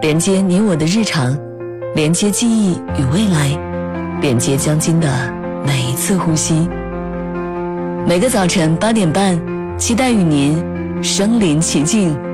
连接你我的日常，连接记忆与未来，连接将近的每一次呼吸。每个早晨8点半，期待与您身临其境。